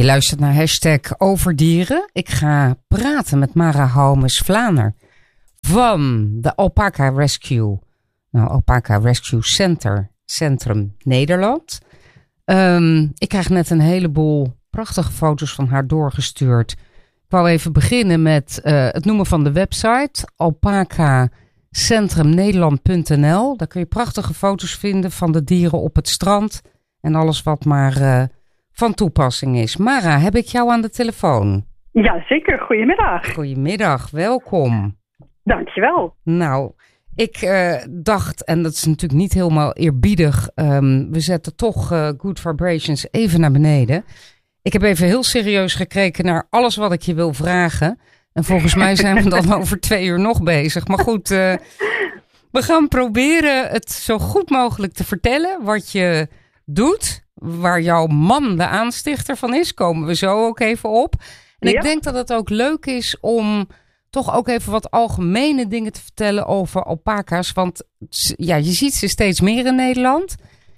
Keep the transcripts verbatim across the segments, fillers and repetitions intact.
Je luistert naar hashtag Overdieren. Ik ga praten met Mara Houmes-Vlaner van de Alpaca Rescue. Nou, Alpaca Rescue Center, Centrum Nederland. Um, ik krijg net een heleboel prachtige foto's van haar doorgestuurd. Ik wou even beginnen met uh, het noemen van de website alpaca centrum nederland punt n l. Daar kun je prachtige foto's vinden van de dieren op het strand en alles wat maar uh, van toepassing is. Mara, heb ik jou aan de telefoon? Ja, zeker. Goedemiddag. Goedemiddag, welkom. Dankjewel. Nou, ik uh, dacht, en dat is natuurlijk niet helemaal eerbiedig, um, we zetten toch uh, Good Vibrations even naar beneden. Ik heb even heel serieus gekeken naar alles wat ik je wil vragen. En volgens mij zijn we dan over twee uur nog bezig. Maar goed, uh, we gaan proberen het zo goed mogelijk te vertellen wat je doet. Waar jouw man de aanstichter van is, komen we zo ook even op. En ja. Ik denk dat het ook leuk is om toch ook even wat algemene dingen te vertellen over alpaca's. Want ja, je ziet ze steeds meer in Nederland.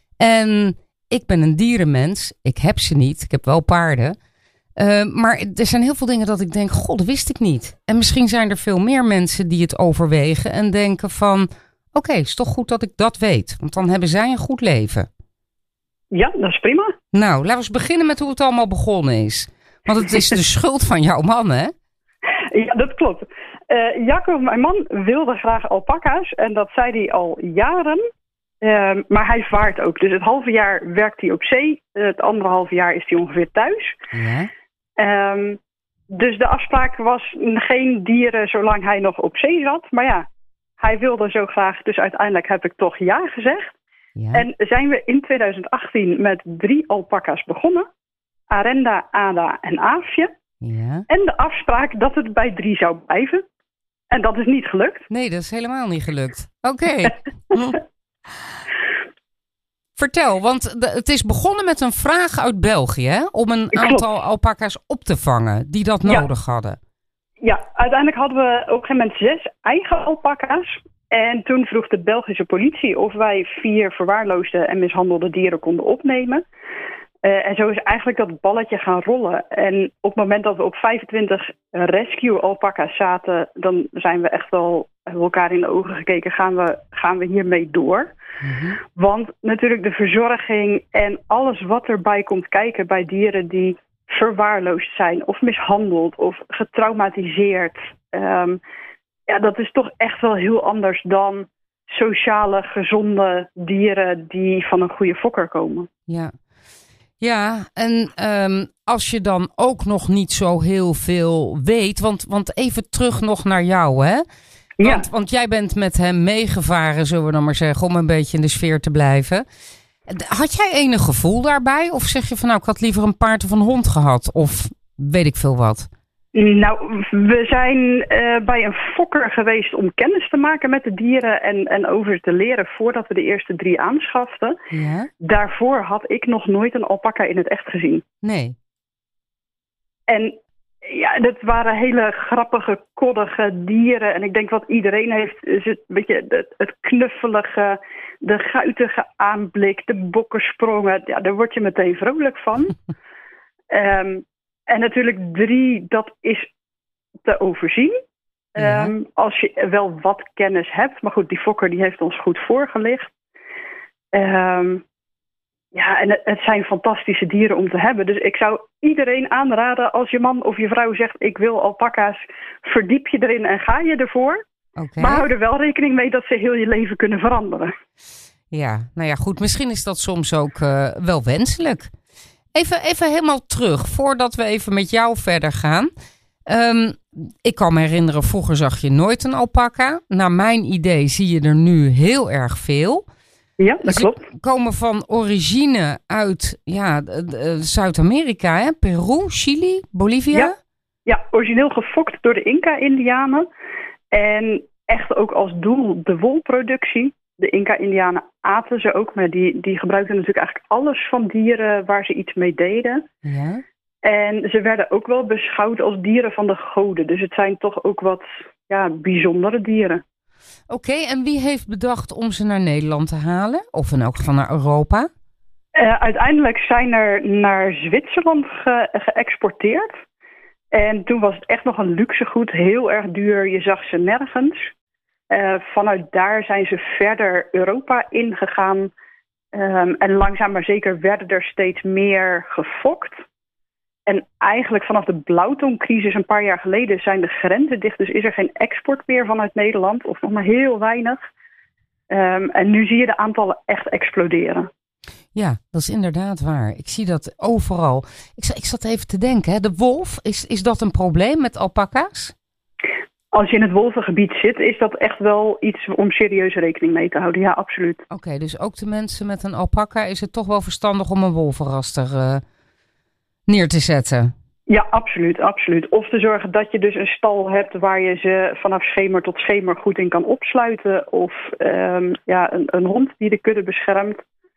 En ik ben een dierenmens. Ik heb ze niet. Ik heb wel paarden. Uh, maar er zijn heel veel dingen dat ik denk, god, dat wist ik niet. En misschien zijn er veel meer mensen die het overwegen en denken van, oké, okay, is toch goed dat ik dat weet. Want dan hebben zij een goed leven. Ja, dat is prima. Nou, laten we eens beginnen met hoe het allemaal begonnen is. Want het is de schuld van jouw man, hè? Ja, dat klopt. Uh, Jacob, mijn man, wilde graag alpaca's. En dat zei hij al jaren. Uh, maar hij vaart ook. Dus het halve jaar werkt hij op zee. Uh, het andere halve jaar is hij ongeveer thuis. Ja. Um, dus de afspraak was geen dieren zolang hij nog op zee zat. Maar ja, hij wilde zo graag. Dus uiteindelijk heb ik toch ja gezegd. Ja. En zijn we in twintig achttien met drie alpaca's begonnen. Arenda, Ada en Aafje. Ja. En de afspraak dat het bij drie zou blijven. En dat is niet gelukt. Nee, dat is helemaal niet gelukt. Oké. Okay. Vertel, want de, het is begonnen met een vraag uit België, hè? Om een Klopt. aantal alpaca's op te vangen die dat ja. nodig hadden. Ja, uiteindelijk hadden we op een gegeven moment zes eigen alpaca's. En toen vroeg de Belgische politie of wij vier verwaarloosde en mishandelde dieren konden opnemen. Uh, en zo is eigenlijk dat balletje gaan rollen. En op het moment dat we op vijfentwintig rescue alpaca's zaten, dan zijn we echt wel elkaar in de ogen gekeken. Gaan we, gaan we hiermee door? Mm-hmm. Want natuurlijk de verzorging en alles wat erbij komt kijken bij dieren die verwaarloosd zijn of mishandeld of getraumatiseerd. Um, ja, dat is toch echt wel heel anders dan sociale, gezonde dieren die van een goede fokker komen. Ja. Ja, en um, als je dan ook nog niet zo heel veel weet, want, want even terug nog naar jou, hè? Want, ja. want jij bent met hem meegevaren, zullen we dan maar zeggen, om een beetje in de sfeer te blijven. Had jij enig gevoel daarbij? Of zeg je van nou, ik had liever een paard of een hond gehad? Of weet ik veel wat? Nou, we zijn uh, bij een fokker geweest om kennis te maken met de dieren en, en over te leren voordat we de eerste drie aanschaften. Ja? Daarvoor had ik nog nooit een alpaca in het echt gezien. Nee. En ja, dat waren hele grappige, koddige dieren. En ik denk wat iedereen heeft, is het, weet je, het, het knuffelige, de guitige aanblik, de bokkensprongen. Ja, daar word je meteen vrolijk van. um, En natuurlijk drie, dat is te overzien. Ja. Um, als je wel wat kennis hebt. Maar goed, die fokker die heeft ons goed voorgelicht. Um, ja, en het, het zijn fantastische dieren om te hebben. Dus ik zou iedereen aanraden, als je man of je vrouw zegt, ik wil alpaca's, verdiep je erin en ga je ervoor. Okay. Maar hou er wel rekening mee dat ze heel je leven kunnen veranderen. Ja, nou ja, goed. Misschien is dat soms ook uh, wel wenselijk. Even, even helemaal terug, voordat we even met jou verder gaan. Um, ik kan me herinneren, vroeger zag je nooit een alpaca. Naar mijn idee zie je er nu heel erg veel. Ja, dat Ze klopt. komen van origine uit ja, Zuid-Amerika, hè? Peru, Chili, Bolivia. Ja, ja, origineel gefokt door de Inca-Indianen. En echt ook als doel de wolproductie. De Inca-Indianen aten ze ook, maar die, die gebruikten natuurlijk eigenlijk alles van dieren waar ze iets mee deden. Ja. En ze werden ook wel beschouwd als dieren van de goden. Dus het zijn toch ook wat ja, bijzondere dieren. Oké, okay, en wie heeft bedacht om ze naar Nederland te halen? Of in elk geval naar Europa? Uh, uiteindelijk zijn er naar Zwitserland ge- geëxporteerd. En toen was het echt nog een luxegoed, heel erg duur. Je zag ze nergens. Uh, vanuit daar zijn ze verder Europa ingegaan. Um, en langzaam maar zeker werden er steeds meer gefokt. En eigenlijk vanaf de blauwtongcrisis een paar jaar geleden zijn de grenzen dicht. Dus is er geen export meer vanuit Nederland, of nog maar heel weinig. Um, en nu zie je de aantallen echt exploderen. Ja, dat is inderdaad waar. Ik zie dat overal. Ik, ik zat even te denken, hè. De wolf, is, is dat een probleem met alpaca's? Als je in het wolvengebied zit, is dat echt wel iets om serieus rekening mee te houden. Ja, absoluut. Oké, okay, dus ook de mensen met een alpaca is het toch wel verstandig om een wolvenraster uh, neer te zetten? Ja, absoluut, absoluut. Of te zorgen dat je dus een stal hebt waar je ze vanaf schemer tot schemer goed in kan opsluiten. Of um, ja, een, een hond die de kudde beschermt.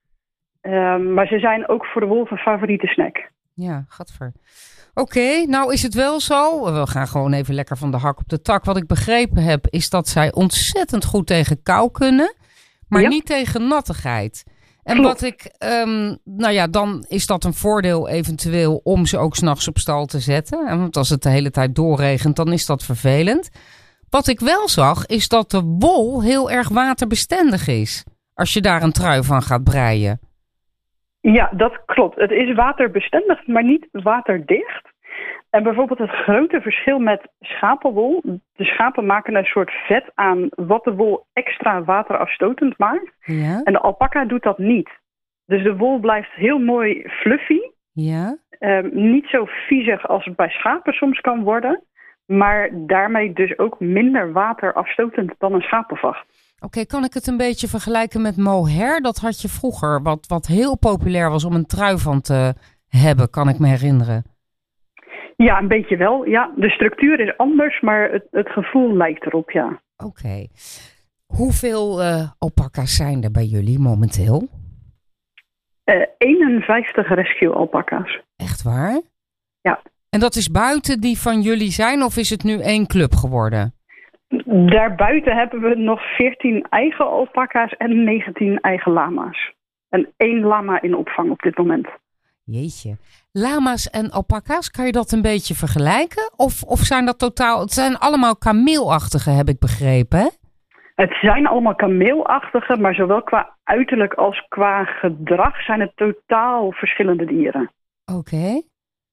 Um, maar ze zijn ook voor de wolf een favoriete snack. Ja, gadver. Oké, okay, nou is het wel zo. We gaan gewoon even lekker van de hak op de tak. Wat ik begrepen heb is dat zij ontzettend goed tegen kou kunnen. Maar ja. niet tegen nattigheid. En Klopt. wat ik, um, nou ja, dan is dat een voordeel eventueel om ze ook 's nachts op stal te zetten. En want als het de hele tijd doorregent, dan is dat vervelend. Wat ik wel zag, is dat de wol heel erg waterbestendig is. Als je daar een trui van gaat breien. Ja, dat klopt. Het is waterbestendig, maar niet waterdicht. En bijvoorbeeld het grote verschil met schapenwol. De schapen maken een soort vet aan wat de wol extra waterafstotend maakt. Ja. En de alpaca doet dat niet. Dus de wol blijft heel mooi fluffy. Ja. Um, niet zo viezig als het bij schapen soms kan worden. Maar daarmee dus ook minder waterafstotend dan een schapenvacht. Oké, okay, kan ik het een beetje vergelijken met mohair? Dat had je vroeger, wat, wat heel populair was om een trui van te hebben, kan ik me herinneren. Ja, een beetje wel. Ja, de structuur is anders, maar het, het gevoel lijkt erop, ja. Oké. Okay. Hoeveel uh, alpaca's zijn er bij jullie momenteel? Uh, eenenvijftig rescue alpaca's. Echt waar? Ja. En dat is buiten die van jullie zijn of is het nu één club geworden? Daarbuiten hebben we nog veertien eigen alpaca's en negentien eigen lama's. En één lama in opvang op dit moment. Jeetje. Lama's en alpaca's, kan je dat een beetje vergelijken? Of, of zijn dat totaal... Het zijn allemaal kameelachtige, heb ik begrepen, hè? Het zijn allemaal kameelachtige, maar zowel qua uiterlijk als qua gedrag zijn het totaal verschillende dieren. Oké. Okay.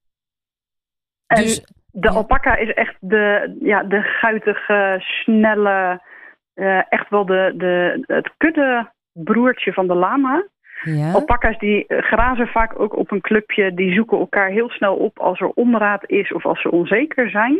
En dus... de ja. alpaca is echt de, ja, de guitige, snelle, uh, echt wel de, de, het kuddebroertje van de lama. Ja. Alpaca's die grazen vaak ook op een clubje, die zoeken elkaar heel snel op als er onraad is of als ze onzeker zijn.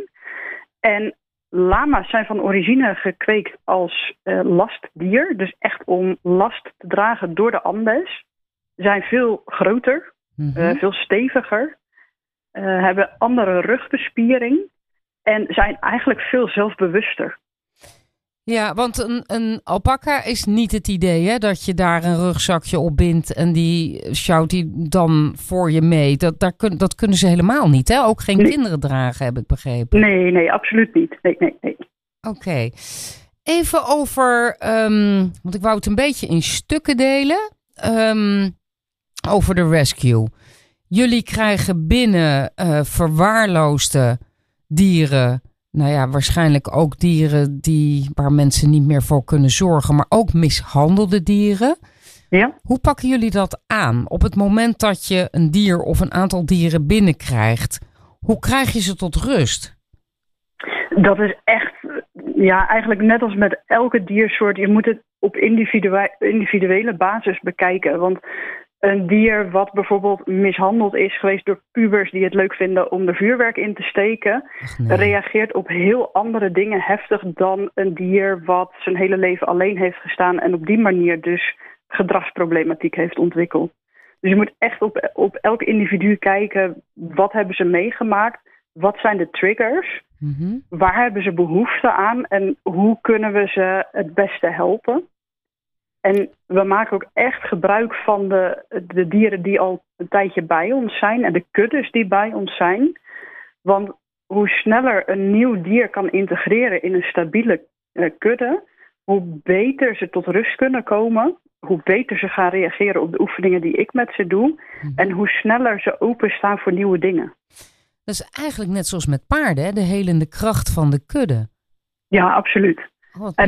En lama's zijn van origine gekweekt als uh, lastdier, dus echt om last te dragen door de Andes. Zijn veel groter, mm-hmm. uh, veel steviger. Uh, hebben andere rugbespiering en zijn eigenlijk veel zelfbewuster. Ja, want een, een alpaca is niet het idee, hè, dat je daar een rugzakje op bindt en die sjouwt die dan voor je mee. Dat, daar kun, dat kunnen ze helemaal niet, hè? Ook geen nee. kinderen dragen, heb ik begrepen. Nee, nee, absoluut niet. Nee, nee, nee. Oké. Okay. Even over, um, want ik wou het een beetje in stukken delen, um, over de rescue. Jullie krijgen binnen uh, verwaarloosde dieren, nou ja, waarschijnlijk ook dieren die, waar mensen niet meer voor kunnen zorgen, maar ook mishandelde dieren. Ja. Hoe pakken jullie dat aan? Op het moment dat je een dier of een aantal dieren binnenkrijgt, hoe krijg je ze tot rust? Dat is echt, ja, eigenlijk net als met elke diersoort, je moet het op individue- individuele basis bekijken, want een dier wat bijvoorbeeld mishandeld is geweest door pubers die het leuk vinden om er vuurwerk in te steken, nee. reageert op heel andere dingen heftig dan een dier wat zijn hele leven alleen heeft gestaan en op die manier dus gedragsproblematiek heeft ontwikkeld. Dus je moet echt op, op elk individu kijken, wat hebben ze meegemaakt, wat zijn de triggers, mm-hmm. waar hebben ze behoefte aan en hoe kunnen we ze het beste helpen. En we maken ook echt gebruik van de, de dieren die al een tijdje bij ons zijn en de kuddes die bij ons zijn. Want hoe sneller een nieuw dier kan integreren in een stabiele uh, kudde, hoe beter ze tot rust kunnen komen hoe beter ze gaan reageren op de oefeningen die ik met ze doe. Hmm. En hoe sneller ze openstaan voor nieuwe dingen. Dat is eigenlijk net zoals met paarden, hè? De helende kracht van de kudde. Ja, absoluut. Oh, en